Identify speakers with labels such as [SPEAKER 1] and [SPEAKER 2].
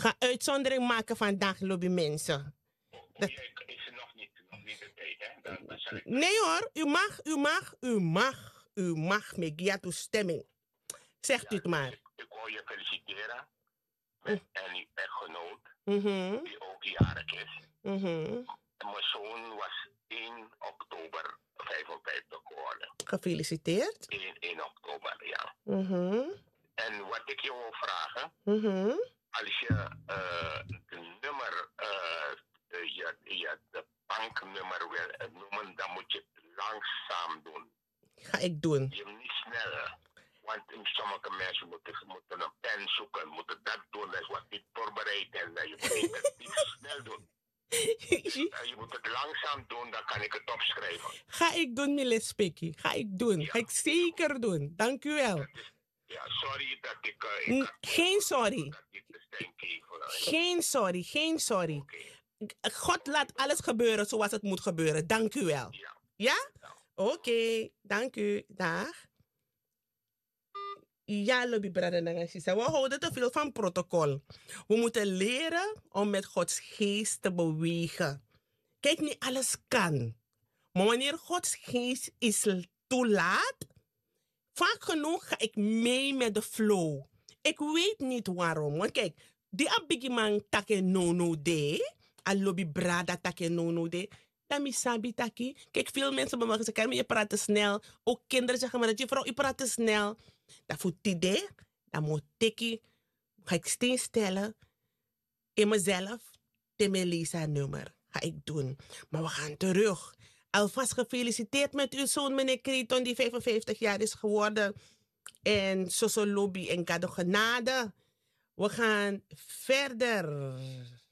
[SPEAKER 1] Ga uitzondering maken vandaag, lobby mensen. Dat...
[SPEAKER 2] Is er nog niet de tijd, hè? Dan zal ik...
[SPEAKER 1] Nee hoor, u mag met ja toestemming. Zegt u het maar.
[SPEAKER 2] Ik wil je feliciteren met uw echtgenoot, die ook jarig is. Mijn zoon was 1 oktober 55 geworden.
[SPEAKER 1] Gefeliciteerd.
[SPEAKER 2] 1 oktober, ja. En wat ik je wil vragen, als je het nummer, de banknummer wil noemen, dan moet je het langzaam doen.
[SPEAKER 1] Ga ik doen.
[SPEAKER 2] Je moet niet sneller. Want sommige mensen moeten een pen zoeken, moeten dat doen, dat is wat niet voorbereid en je moet het niet snel doen. Je moet het langzaam doen, dan kan ik het opschrijven.
[SPEAKER 1] Ga ik doen, meneer Spekkie. Ga ik doen. Ja. Ga ik zeker doen. Dank u wel.
[SPEAKER 2] Ja, sorry dat ik...
[SPEAKER 1] geen sorry. Geen sorry. Okay. God laat alles gebeuren zoals het moet gebeuren. Dank u wel. Ja? Ja? Oké. Dank u. Dag. Ja, lobby brother. We houden te veel van protocol. We moeten leren om met Gods geest te bewegen. Kijk, niet alles kan. Maar wanneer Gods geest is toelaat, vaak genoeg ga ik mee met de flow. Ik weet niet waarom. Want kijk, die abigiman take no de, a lobby brada take no de. Dan misabi taki. Kijk, veel mensen bij me zeggen, je praat te snel. Ook kinderen zeggen maar dat je vrouw, je praat te snel. Dat voelt idee. Dan moet ik, ga ik steen stellen in mezelf, de Melissa nummer. Ga ik doen. Maar we gaan terug. Alvast gefeliciteerd met uw zoon, meneer Creton, die 55 jaar is geworden. En Soso Lobby en Kado Genade. We gaan verder.